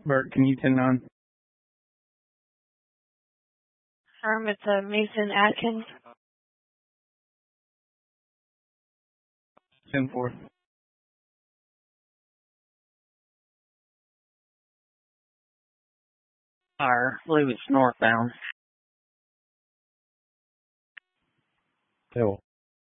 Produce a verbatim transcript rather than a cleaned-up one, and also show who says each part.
Speaker 1: Bert, can you turn on?
Speaker 2: Um, it's uh, Mason Atkins.
Speaker 1: ten four.
Speaker 3: Fire. I believe it's northbound.
Speaker 4: Hill.